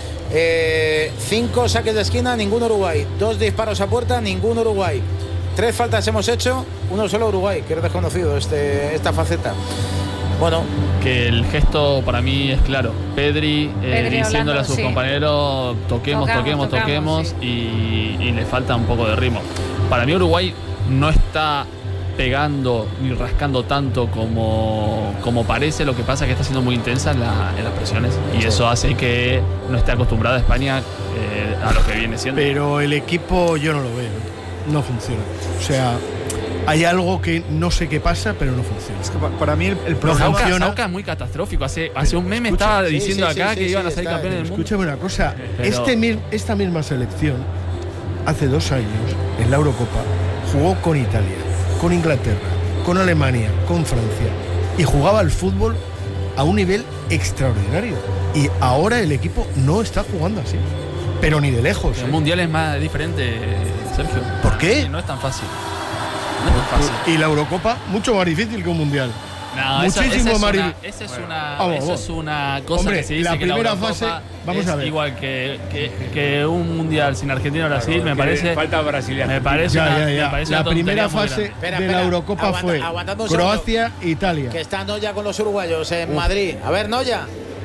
Eh, cinco saques de esquina, ningún Uruguay. Dos disparos a puerta, ningún Uruguay. Tres faltas hemos hecho, uno solo Uruguay, que es desconocido este, esta faceta. Bueno, Que el gesto para mí es claro. Pedri, eh, Pedri diciéndole hablando, a sus sí. compañeros toquemos, Tocamos, toquemos, tocamos, toquemos sí. y, y le falta un poco de ritmo. Para mí Uruguay no está pegando ni rascando tanto como, como parece. Lo que pasa es que está siendo muy intensa en, la- en las presiones y eso hace que no esté acostumbrada España eh, a lo que viene siendo. Pero el equipo yo no lo veo. No funciona. O sea, hay algo que no sé qué pasa, pero no funciona. Es que pa- para mí el, el No problema. Sauca, funciona. Sauca es muy catastrófico. Hace, hace un meme escucha, estaba sí, diciendo sí, sí, acá sí, que sí, iban a salir está- campeones del mundo. Escúchame una cosa. Pero- Este, mi- esta misma selección, hace dos años, en la Eurocopa, jugó con Italia, con Inglaterra, con Alemania, con Francia. Y jugaba al fútbol a un nivel extraordinario. Y ahora el equipo no está jugando así. Pero ni de lejos. El ¿eh? mundial es más diferente, Sergio. ¿Por qué? No es tan fácil. No es tan fácil. Y la Eurocopa, mucho más difícil que un mundial. No, esa- Muchísimo esa es más una- difícil. Esa es una, Vamos, eso vamos. es una cosa Hombre, que se dice la que la primera Eurocopa fase, vamos es a ver. igual que, que, que un mundial sin Argentina o Brasil. Claro, me que parece. falta Brasil y Me Argentina. parece Ya, una, ya, me ya. parece La una tontería primera muy fase grande. Espera, de espera, la Eurocopa aguanta- fue aguantando un segundo. Croacia e Italia. que está Noya con los uruguayos en Madrid. A ver, Noya.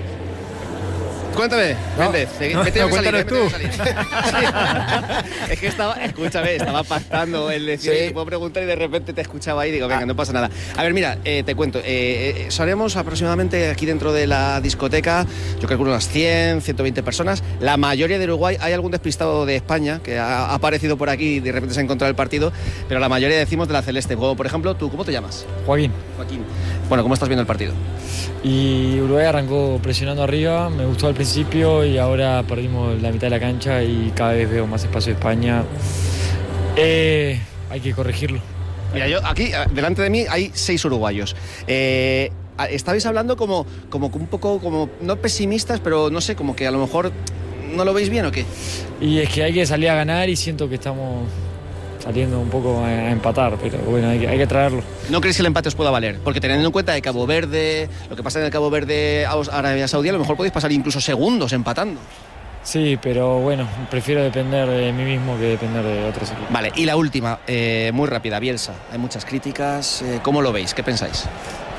Cuéntame, Méndez. eh, No, me tengo no, que salir, cuéntanos eh, me tengo que salir. Sí. Es que estaba, escúchame, estaba pactando el decir, Sí. "Oye, puedo preguntar", y de repente te escuchaba ahí y digo, venga, no pasa nada. A ver, mira, eh, te cuento. Eh, eh, Seremos aproximadamente aquí dentro de la discoteca, yo calculo unas cien, ciento veinte personas. La mayoría de Uruguay, hay algún despistado de España que ha, ha aparecido por aquí y de repente se ha encontrado el partido, pero la mayoría decimos de la celeste. Como por ejemplo, tú, ¿cómo te llamas? Joaquín. Joaquín. Bueno, ¿cómo estás viendo el partido? Y Uruguay arrancó presionando arriba, me gustó al principio y ahora perdimos la mitad de la cancha y cada vez veo más espacio de España. Eh, hay que corregirlo. Mira, yo aquí, eh, delante de mí, hay seis uruguayos. Eh, a- estabais hablando como, como un poco, como, no pesimistas, pero no sé, como que a lo mejor no lo veis bien o qué. Y es que hay que salir a ganar y siento que estamos saliendo un poco a, a empatar, pero bueno, hay que, hay que traerlo. ¿No creéis que el empate os pueda valer? Porque teniendo en cuenta que Cabo Verde, lo que pasa en el Cabo Verde, Aus- Arabia Saudí, a lo mejor podéis pasar incluso segundos empatando. Sí, pero bueno, prefiero depender de mí mismo que depender de otros equipos. Vale, y la última, eh, muy rápida, Bielsa. Hay muchas críticas. eh, ¿Cómo lo veis? ¿Qué pensáis?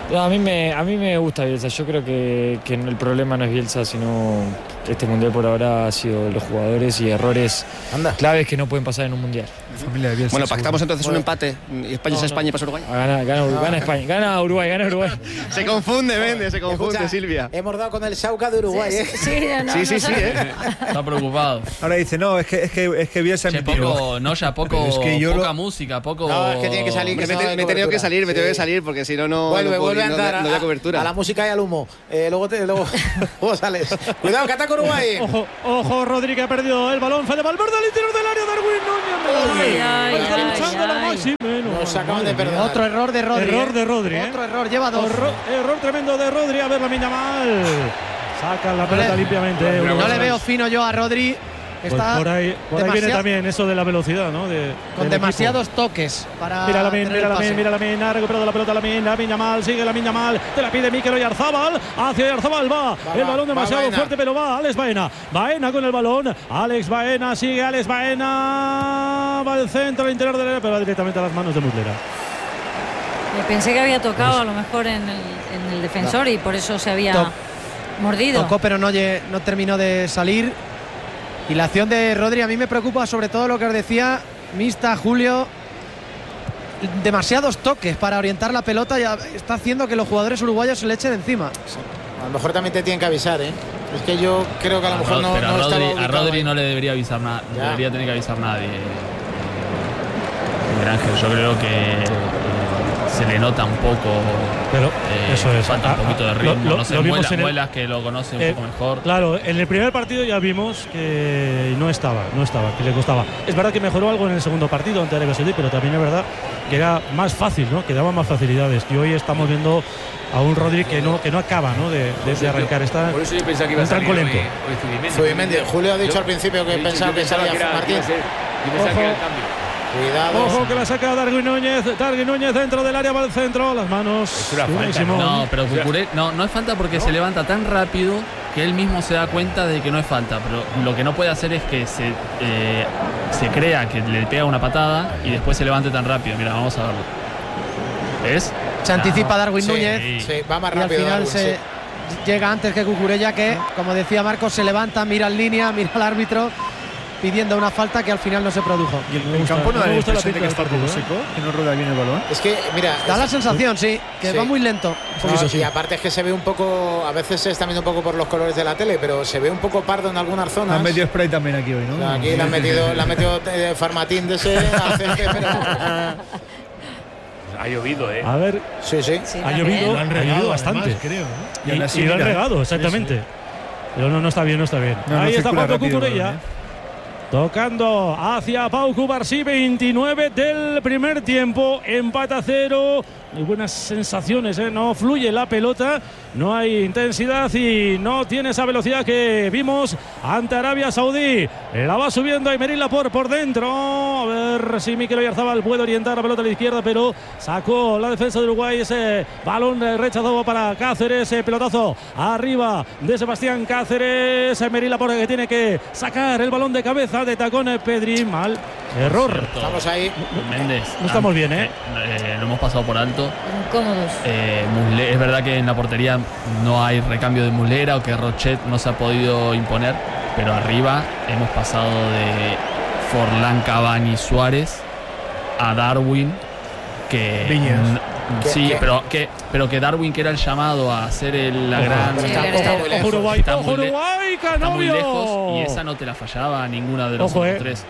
No, a mí me a mí me gusta Bielsa. Yo creo que, que el problema no es Bielsa, sino este mundial por ahora ha sido los jugadores y errores Anda. claves que no pueden pasar en un mundial. Familia de Bielsa, Bueno, pactamos entonces Bueno. un empate. Y España No, es España no. y pasa Uruguay. Gana, gana, No, gana España, gana Uruguay, gana Uruguay. Se confunde, vende, se confunde, Escucha, Silvia. Hemos dado con el Sauca de Uruguay, Sí, ¿eh? sí, sí, no, Sí, no sí, sí, sabe. ¿eh? Está preocupado. Ahora dice, no, es que, es que, es que Bielsa Che, me tiró. poco, no, ya poco, Pero es que yo poca lo- música, poco. No, es que tiene que salir, Me, que me, no hay me he tenido que cobertura. salir, me he tenido que Sí. salir porque si no, no. Vuelve, no, vuelve a no, andar no, a, no había cobertura. a la música y al humo. Eh, luego, te, luego, luego sales. Cuidado, que ataca Uruguay. Ojo, ojo, Rodri que ha perdido el balón. Fede Valverde al interior del área. Darwin Núñez. Ay, ay, Está ay, luchando la ay. Maxi. Menos, Nos acaban madre de perdonar. mía. Otro error de Rodri. Error ¿eh? de Rodri, ¿eh? Otro error, lleva dos. Error, error tremendo de Rodri. A ver, la miña mal. Saca la pelota le- limpiamente. No Uruguay. le veo fino yo a Rodri. Pues Está por ahí, por ahí viene demasiado- también eso de la velocidad, ¿no? De, con del demasiados toques para. Mira la min, tener mira el la min, pase. mira la min, ha recuperado la pelota la min, la miña mal, sigue la miña mal, te la pide Mikel Oyarzabal, hacia Oyarzabal va, Va, el va, balón va demasiado Baena. fuerte, pero va Alex Baena, Baena con el balón, Alex Baena, sigue Alex Baena, va al centro, al interior del área, pero va directamente a las manos de Muslera. Eh, Pensé que había tocado a lo mejor en el, en el defensor y por eso se había To- mordido. Tocó, pero no, lle- no terminó de salir. Y la acción de Rodri a mí me preocupa sobre todo lo que os decía Mista, Julio. Demasiados toques para orientar la pelota y a- está haciendo que los jugadores uruguayos se le echen encima. A lo mejor también te tienen que avisar, ¿eh? Es que yo creo que a lo mejor Rod- no, pero no a estaba Rodri, a ubicado Rodri ahí. no le debería avisar nada, Ya. debería tener que avisar nadie. Miguel Ángel, yo creo que eh, se le nota un poco. Pero eh, eso es. falta un Ah, poquito de ah, ritmo. lo- no sé, lo vimos Muelas, en el- Muelas que lo conoce un Eh, poco mejor. Claro, en el primer partido ya vimos que no estaba, no estaba, que le costaba. Es verdad que mejoró algo en el segundo partido ante Arabia Saudí, pero también es verdad que era más fácil, ¿no? Que daba más facilidades. Y hoy estamos viendo a un Rodri que no, que no acaba, ¿no? De, de- de arrancar. Está Por eso yo pensaba que iba a un salir tranco hoy, lento. hoy Zubimendi. Zubimendi. Julio ha dicho Yo- al principio que he dicho, pensaba yo que salía era- Martín. iba a ser- Yo pensaba Ojo. que era el cambio. Cuidado. Ojo que la saca Darwin Núñez. Darwin Núñez dentro del área, va al centro. Las manos. Es una falta, buenísimo. No, pero Cucurella, no, no es falta porque se levanta tan rápido que él mismo se da cuenta de que no es falta. Pero lo que no puede hacer es que se, eh, se crea que le pega una patada y después se levante tan rápido. Mira, vamos a verlo. ¿Ves? Se anticipa Darwin Sí, Núñez. sí, va más Y al rápido. final Darwin, se sí. llega antes que Cucurella, que como decía Marcos, se levanta, mira en línea, mira al árbitro pidiendo una falta que al final no se produjo. Y el, Me el gusta- campo no no da me la gusta la impresión de que pinta está del poco partido, seco, que no rueda bien el balón. Es que, mira. Da es- la sensación, sí, que Sí. va muy lento. No, y aparte es que se ve un poco, a veces se está viendo un poco por los colores de la tele, pero se ve un poco pardo en algunas zonas. Han metido spray también aquí hoy, ¿no? Aquí le han metido, le han metido eh, Farmatín de ese. hace que- pero- Ha llovido, ¿eh? A ver, Sí, sí. Sí, ha también. llovido, Lo han ha regado, llovido bastante. además, creo, ¿no? Y, Y aún así, y lo han mira, regado, exactamente. Pero no, no está bien, no está bien. No, no Ahí está circula Juanjo rápido el Cucurella. balón, ¿eh? Tocando hacia Pau Cubarsí, veintinueve del primer tiempo, empate a cero. Muy buenas sensaciones, ¿eh? No fluye la pelota, no hay intensidad y no tiene esa velocidad que vimos ante Arabia Saudí. La va subiendo Aymerila por, por dentro. A ver si Mikel Oyarzabal puede orientar la pelota a la izquierda, pero sacó la defensa de Uruguay ese balón rechazado para Cáceres. Ese pelotazo arriba de Sebastián Cáceres. Aymerila por que tiene que sacar el balón de cabeza de tacón. Pedri, mal. Error. Cierto. Estamos ahí. Méndez. No estamos bien, ¿eh? eh, Lo hemos pasado por alto. Incómodos. Eh, Musle- es verdad que en la portería no hay recambio de Muslera o que Rochet no se ha podido imponer, pero arriba hemos pasado de Forlán, Cavani, Suárez a Darwin, que Viñas. n- ¿Qué- sí, qué? pero que pero que Darwin, que era el llamado a hacer el, la Ojo, gran pero está, Sí, está ojo, muy Ojo lejos. Uruguay, Está ojo muy le- Uruguay, está muy Canovio. lejos y esa no te la fallaba ninguna de los Ojo, otros eh. tres.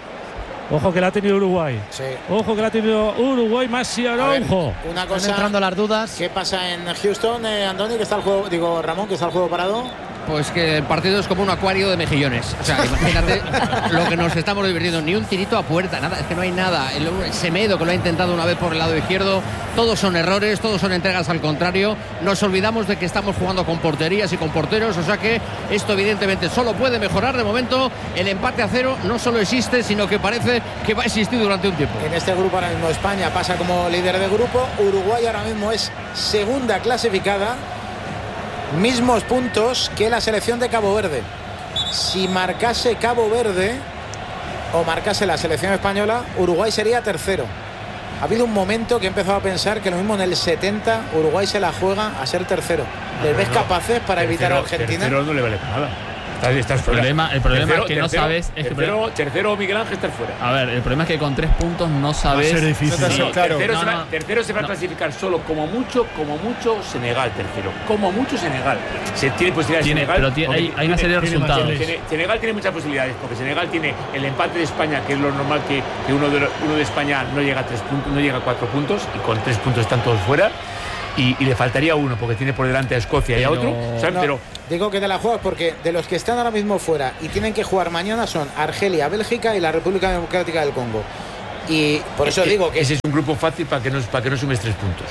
Ojo que la ha tenido Uruguay. Sí. Ojo que la ha tenido Uruguay, Maxi A ver, Araujo. una Están cosa. entrando las dudas. ¿Qué pasa en Houston, eh, Andoni? Que está el juego, digo, Ramón, que está el juego parado. Pues que el partido es como un acuario de mejillones. O sea, imagínate lo que nos estamos divirtiendo. Ni un tirito a puerta, nada, es que no hay nada. El Semedo, que lo ha intentado una vez por el lado izquierdo, todos son errores, todos son entregas al contrario. Nos olvidamos de que estamos jugando con porterías y con porteros, o sea que esto evidentemente solo puede mejorar. De momento, el empate a cero no solo existe, sino que parece que va a existir durante un tiempo. En este grupo ahora mismo España pasa como líder de grupo. Uruguay ahora mismo es segunda clasificada. Mismos puntos que la selección de Cabo Verde. Si marcase Cabo Verde o marcase la selección española, Uruguay sería tercero. ha habido un momento que he empezado a pensar que lo mismo en el setenta Uruguay se la juega a ser tercero. ¿Les ves capaces para tercero, evitar a Argentina? Tercero no le vale para nada. Estás, estás el problema, el problema tercero, es que no tercero, sabes. Es tercero, que tercero Miguel Ángel está fuera. A ver, el problema es que con tres puntos no sabes. Va a ser difícil. Sí, No, claro. tercero, No, se va, no. tercero se va a No. clasificar solo como mucho, como mucho Senegal tercero. Como mucho Senegal. Se tiene posibilidades Tiene- Senegal. pero tiene- porque hay- hay una serie de tiene- resultados. tiene- Senegal tiene muchas posibilidades porque Senegal tiene el empate de España, que es lo normal que, que uno, de, lo- uno de España no llega a tres puntos, no llega a cuatro puntos y con tres puntos están todos fuera. Y, y le faltaría uno porque tiene por delante a Escocia y a otro. ¿Sabes? No, Pero digo que te la juegas porque de los que están ahora mismo fuera y tienen que jugar mañana son Argelia, Bélgica y la República Democrática del Congo. Y por eso e- digo que ese es un grupo fácil para que no, para que no sumes tres puntos.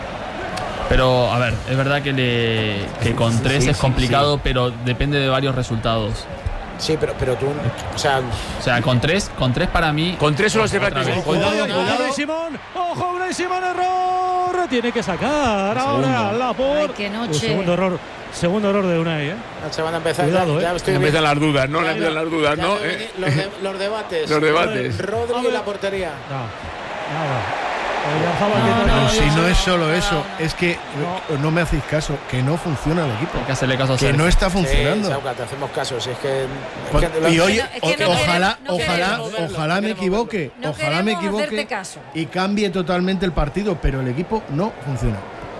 Pero, a ver, es verdad que, le, que con tres sí, es sí, complicado, pero depende de varios resultados. sí, pero, pero tú, o sea, O sea, con tres, con tres para mí. Con tres solo se va a otra vez. clasificar. Cuidado, Cuidado, cuidado. Unai Simón. Ojo, Unai Simón, error. Tiene que sacar ahora la por. Ay, qué noche. Segundo error. Segundo error de Unai, ¿eh? se van a empezar. Cuidado, ya, eh. ya estoy No viendo- empiezan las dudas, ¿no? ya No empiezan veo- las dudas, ya ¿no? veo venir Eh, Los, de- los debates. Los debates. Rodri y la portería. No, nada. Oyarzabal No, que no, Pero no, si no, no no, es solo no, eso, no. es que no. no me hacéis caso, que no funciona el equipo. Hay que hacerle caso a Que Sergio. no está Sí, funcionando. Sauca, te hacemos caso. Si es que, es Pues- que lo- y oye, Es que no o- ojalá, queremos- no ojalá, queremos verlo, ojalá no me queremos equivoque, No ojalá me queremos equivoque hacerte caso. y cambie totalmente el partido, pero el equipo no funciona.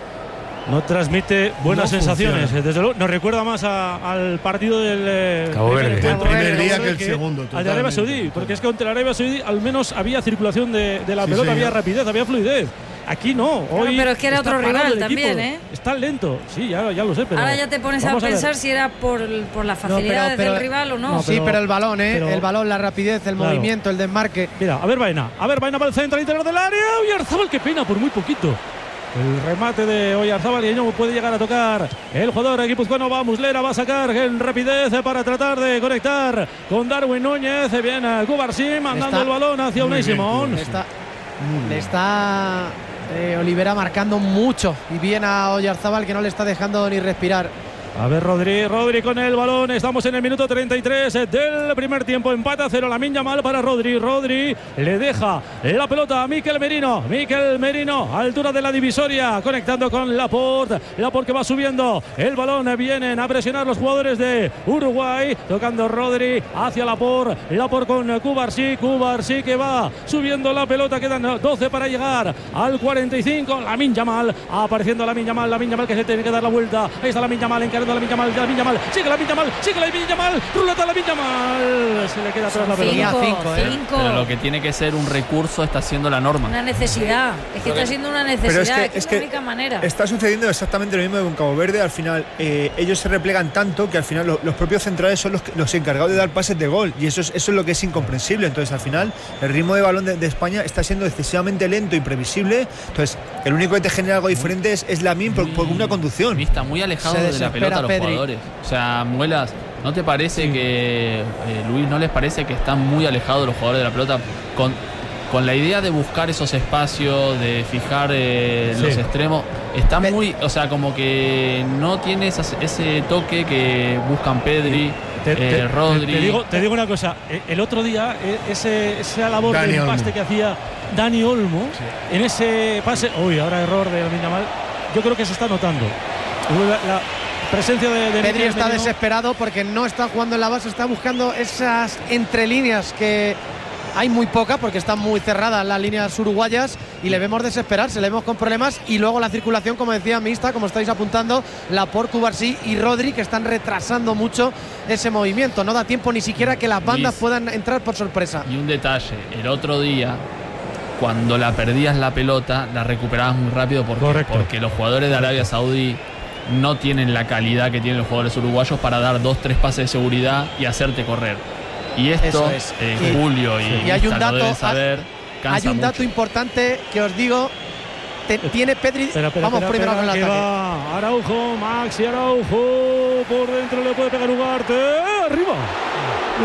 no transmite buenas No sensaciones. funciona. Desde luego, nos recuerda más a- al partido del eh, Cabo primer Verde. encuentro Del primer de día Cabo que el Verde segundo, al de Arabia totalmente. Saudí, porque es que contra la Arabia Saudí al menos había circulación de, de la Sí, pelota, había señor. rapidez, había fluidez. Aquí no. Hoy pero es que era está otro parado rival el equipo. también, ¿eh? Está lento. Sí, ya, ya lo sé, pero Ahora ya te pones a vamos ver. pensar si era por, por las facilidades pero- del rival o no. No, sí, pero- pero el balón, ¿eh? pero- el balón, la rapidez, el Claro. movimiento, el desmarque. Mira, a ver Baena, a ver Baena para el centro interior del área. Oyarzabal, qué pena, por muy poquito. El remate de Oyarzabal y no puede llegar a tocar. El jugador guipuzcoano va a Muslera, va a sacar en rapidez para tratar de conectar con Darwin Núñez. Viene Cubarsí mandando Está el balón hacia Unai Simón. Le está, le está eh, Olivera marcando mucho y bien a Oyarzabal, que no le está dejando ni respirar. A ver, Rodri, Rodri con el balón. Estamos en el minuto treinta y tres del primer tiempo. Empate a cero. Lamine Yamal para Rodri. Rodri le deja la pelota a Mikel Merino. Mikel Merino, altura de la divisoria, conectando con Laporte. Laporte que va subiendo. El balón vienen a presionar los jugadores de Uruguay. Tocando Rodri hacia Laporte. Laporte con Cubarsí. Cubarsí que va subiendo la pelota. Quedan doce para llegar al cuarenta y cinco. Lamine Yamal. Apareciendo Lamine Yamal. Lamine Yamal que se tiene que dar la vuelta. Ahí está Lamine Yamal encarando. La Lamine Yamal, Lamine Yamal, sigue Lamine Yamal, sigue Lamine Yamal, ruleta Lamine Yamal, se le queda atrás la pelota. Cinco, cinco, ¿eh? cinco. Pero lo que tiene que ser un recurso está siendo la norma. Una necesidad. Es que está siendo una necesidad. Pero es que, es, es la que única manera. está sucediendo exactamente lo mismo con Cabo Verde. Al final, eh, ellos se replegan tanto que al final lo- los propios centrales son los, que- los encargados de dar pases de gol. Y eso es, eso es lo que es incomprensible. Entonces, al final, el ritmo de balón de, de España está siendo excesivamente lento y previsible. Entonces, el único que te genera algo diferente es, es Lamine por, por una conducción. Está muy alejado Se de la desespera pelota a los Pedri. jugadores. O sea, Muelas, ¿no te parece que, eh, Luis, no les parece que están muy alejados los jugadores de la pelota con, con la idea de buscar esos espacios, de fijar eh, Sí. los extremos? Está muy, o sea, como que no tiene esas- ese toque que buscan Pedri, Te, eh, te- Rodri. te digo, te digo una cosa, eh, el otro día eh, ese, esa labor Dani de Olmo. empaste que hacía Dani Olmo en ese pase, uy, ahora error de Lamine Yamal, yo creo que se está notando. La, la presencia de, de Pedri Mikel está Merino. desesperado porque no está jugando en la base, está buscando esas entrelíneas que hay muy pocas porque están muy cerradas las líneas uruguayas y le vemos desesperarse, le vemos con problemas y luego la circulación, como decía Mista, como estáis apuntando, Laporte, Cubarsí y Rodri, que están retrasando mucho ese movimiento. No da tiempo ni siquiera que las bandas Luis. puedan entrar por sorpresa. Y un detalle, el otro día, cuando la perdías la pelota, la recuperabas muy rápido. ¿Por qué? Correcto. Porque los jugadores de Arabia Saudí no tienen la calidad que tienen los jugadores uruguayos para dar dos, tres pases de seguridad y hacerte correr. Y esto, Eso es. eh, Y- Julio y, y hay un Mista lo dato- deben saber, cansa Hay un dato mucho. importante que os digo. Te- tiene Pedri. Espera, espera, Vamos espera, primero espera, con el que ataque. va Araujo, Maxi Araujo, por dentro le puede pegar Ugarte, arriba. Uy,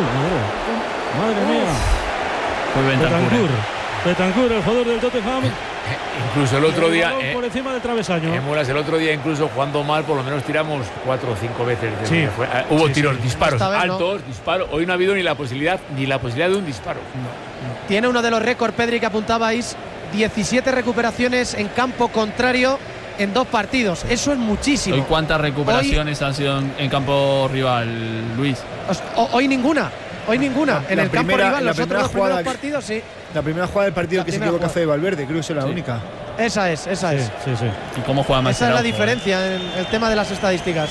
madre, madre mía. Fue Bentancur. Bentancur, Bentancur, el jugador del Tottenham. Incluso el otro El día, balón eh, por encima del travesaño. en Muelas, el otro día, incluso jugando mal, por lo menos tiramos cuatro o cinco veces. de Sí. lo que fue. Eh, hubo Sí, tiros, sí. disparos Esta vez no. altos, disparos. Hoy no ha habido ni la posibilidad, ni la posibilidad de un disparo. Tiene uno de los récords, Pedri, que apuntabais diecisiete recuperaciones en campo contrario en dos partidos. Eso es muchísimo. ¿Hoy cuántas recuperaciones hoy, han sido en, en campo rival, Luis? Hoy, hoy ninguna. Hoy ninguna. La, en la el primera, campo rival, los otros dos jugada, primeros partidos, sí. La primera jugada del partido la que se equivocó Café de Valverde, creo que es la sí. única. Esa es, esa sí, es. Sí, sí. ¿Y cómo juega Maxi Esa Araujo, es la diferencia eh? en el tema de las estadísticas.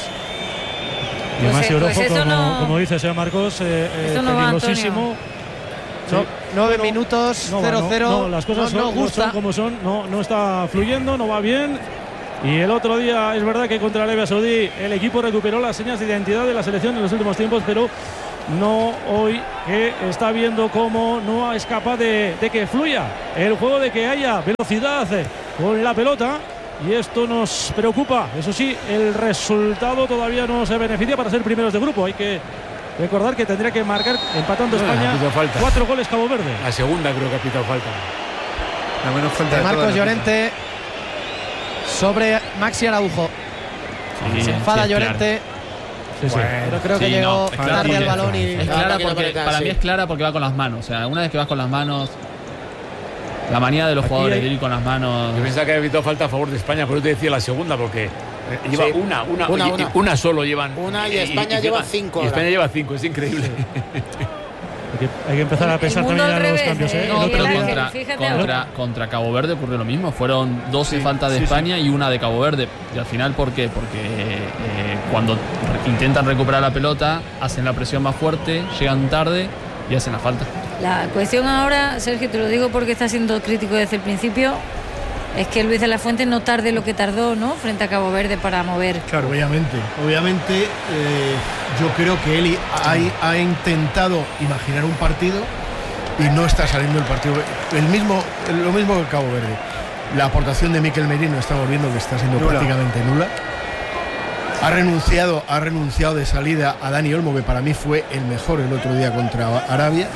Y pues Maxi Araujo, pues como, no, como dice señor Marcos, eh, eso no peligrosísimo. No, nueve minutos, cero cero. No, no, las cosas no, son, no gusta. son como son, no, no está fluyendo, no va bien. Y el otro día es verdad que contra Arabia Saudí el equipo recuperó las señas de identidad de la selección en los últimos tiempos, pero no hoy, que está viendo cómo no es capaz de, de que fluya el juego, de que haya velocidad con la pelota. Y esto nos preocupa. Eso sí, el resultado todavía no se beneficia para ser primeros de grupo. Hay que recordar que tendría que marcar, empatando Bueno, España, falta. cuatro goles Cabo Verde. La segunda creo que ha pitado falta. La menos falta de Marcos todas, Llorente sobre Maxi Araujo. Sí, Se enfada sí, Llorente. Sí, sí. Bueno, pero creo que sí, llegó no, es clara tarde al porque- balón y Es No, clara no quiero porque, apretar, para sí. mí es clara porque va con las manos. O sea, una vez que vas con las manos, la manía de los Aquí jugadores hay- de ir con las manos. Yo pensaba que había pitado falta a favor de España, por eso te decía la segunda, porque eh, lleva Sí. una, una, Una, y- y una. una solo llevan. Una y España lleva cinco Y ahora. España lleva cinco, es increíble. Hay que, hay que empezar a El pensar mundo también en al los revés, cambios. eh. ¿eh? No, El pero otro día- contra, fíjate contra, ahora. contra Cabo Verde ocurrió lo mismo. Fueron doce Sí, faltas de sí, España y una de Cabo Verde. Y al final, ¿por qué? Porque eh, cuando re- intentan recuperar la pelota, hacen la presión más fuerte, llegan tarde y hacen la falta. La cuestión ahora, Sergio, te lo digo porque está siendo crítico desde el principio, es que Luis de la Fuente no tarde lo que tardó, ¿no?, frente a Cabo Verde para mover. Claro, obviamente. Obviamente, eh, yo creo que él ha, ha intentado imaginar un partido y no está saliendo el partido. El mismo, lo mismo que Cabo Verde. La aportación de Mikel Merino estamos viendo que está siendo Nula. prácticamente nula. Ha renunciado, ha renunciado de salida a Dani Olmo, que para mí fue el mejor el otro día contra Arabia.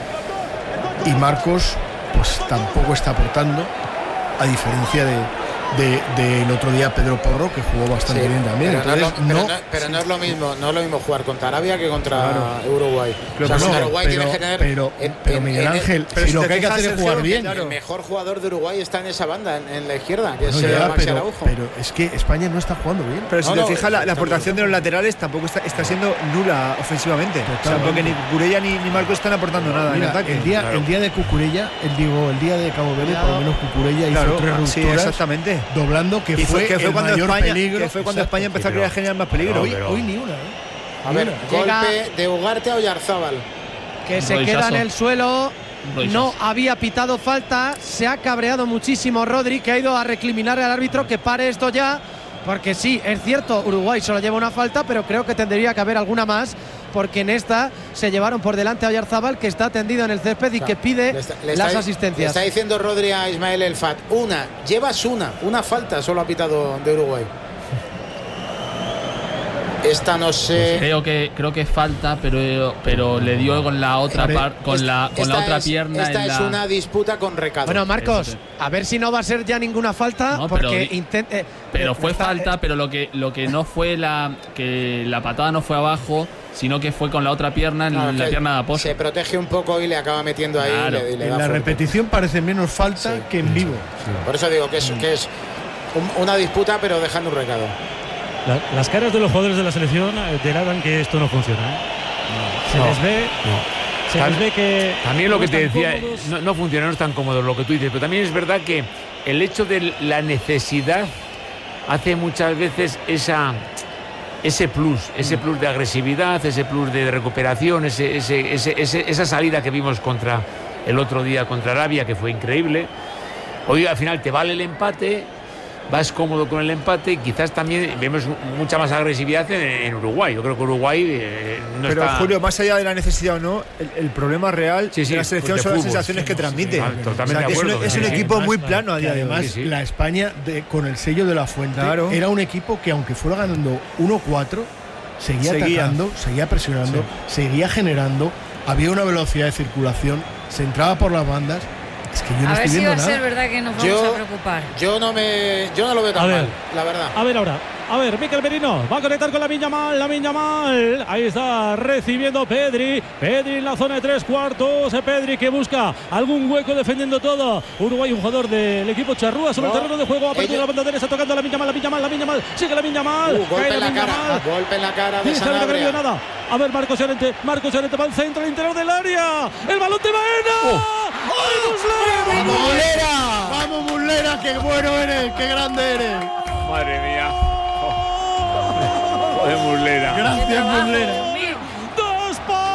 Y Marcos, pues tampoco está aportando, a diferencia de, de, del otro día Pedro Porro, que jugó bastante Sí, bien también. Pero, no, es lo, Entonces, pero, no- no, pero no es lo mismo, no es lo mismo jugar contra Arabia que contra Claro. Uruguay. Pero o sea, no, contra Uruguay pero- tienes que tener. pero- en- pero en- Miguel en- Ángel, pero si lo te que hay que fijas, hacer es Sergio, jugar bien. El mejor jugador de Uruguay está en esa banda, en, en la izquierda, que No, es ya, eh, Maxi pero, Araujo. pero es que España no está jugando bien. Pero si No, te no, fijas, la, la está aportación de los laterales tampoco está, está siendo nula ofensivamente. O sea, Totalmente. porque ni Cucurella ni, ni Marcos están aportando nada en Mira, ataque. el día, Claro. el día de Cucurella, el, digo, el día de Cabo Verde, por lo menos Cucurella hizo Claro, tres sí, rupturas exactamente. doblando, que Y fue, que fue el cuando mayor España, peligro. que fue cuando Exacto. España empezó Sí, a crear pero- generar más peligro. Hoy, pero- hoy ni una, ¿eh? A ver, Llega- golpe de Ugarte a Oyarzábal. que se Rodillazo. queda en el suelo. Rodillazo. No había pitado falta. Se ha cabreado muchísimo Rodri, que ha ido a recriminar al árbitro que pare esto ya. Porque sí, es cierto, Uruguay solo lleva una falta, pero creo que tendría que haber alguna más, porque en esta se llevaron por delante a Oyarzábal, que está tendido en el césped y que pide Le está- le las está- asistencias. Le está diciendo Rodri a Ismael El Fat. Una, llevas una, una falta solo ha pitado de Uruguay. Esta no sé. Creo que creo que es falta, pero pero le dio con la otra Hombre, par- con la con la Esta otra es- pierna Esta en es la- una disputa con Recado. Bueno, Marcos, Eso a ver si no va a ser ya ninguna falta, No, pero porque di- intent- eh, Pero eh, fue está- falta, pero lo que lo que no fue la que la patada no fue abajo, sino que fue con la otra pierna en No, es la que pierna de apoyo. se protege un poco y le acaba metiendo ahí. y Claro. le- y le En da la fuerte. repetición parece menos falta Sí. que en vivo. Por eso digo que es, que es un- una disputa, pero dejando un recado. La- las caras de los jugadores de la selección eh, delatan que esto no funciona. ¿eh? Se No, les ve, se Tam- les ve que También lo no que te están decía, cómodos. no, no funciona, no es tan cómodo lo que tú dices, pero también es verdad que el hecho de la necesidad hace muchas veces esa ese plus, ese plus de agresividad, ese plus de recuperación, ese, ese, ese- ese- esa salida que vimos contra el otro día contra Arabia, que fue increíble. Hoy al final te vale el empate, vas cómodo con el empate y quizás también vemos mucha más agresividad en, en Uruguay. Yo creo que Uruguay eh, no Pero está... Julio, más allá de la necesidad o no, el, el problema real Sí, sí, de la selección de son las fútbol, sensaciones sí, que no, transmite. sí, O totalmente sea, de que es un, acuerdo, es un sí, sí. equipo muy Además, plano a que día de además, hoy. Sí, sí. la España de- con el sello de la Fuente Claro. era un equipo que, aunque fuera ganando uno cuatro, seguía, Seguía. atacando, seguía presionando, seguía generando, había una velocidad de circulación, se entraba por las bandas. Es que yo no A ver estoy si va viendo a nada. ser verdad que nos vamos Yo- a preocupar. Yo no me, yo no lo veo tan A ver. mal, la verdad. A ver ahora, A ver, Mikel Merino va a conectar con Lamine Yamal, Lamine Yamal. Ahí está recibiendo Pedri. Pedri en la zona de tres cuartos. Pedri que busca algún hueco defendiendo todo. Uruguay, un jugador del equipo charrúa sobre no. el terreno de juego. Apertura la banda derecha tocando a Lamine Yamal, Lamine Yamal, Lamine Yamal. Sigue Lamine Yamal. Uh, golpe en la cara. Yamal. Golpe en la cara de Sanabria. Nada. A ver, Marcos Llorente. Marcos Llorente va al centro, al interior del área. El balón de Baena. Oh. ¡Ay, ¡Vamos, Muslera! ¡Vamos, Muslera! ¡Qué bueno eres! ¡Qué grande eres! Madre mía. Joder, Muslera. Gracias, Muslera.